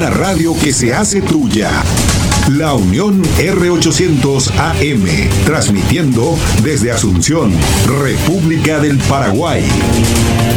una radio que se hace tuya. La Unión R800 AM, transmitiendo desde Asunción, República del Paraguay.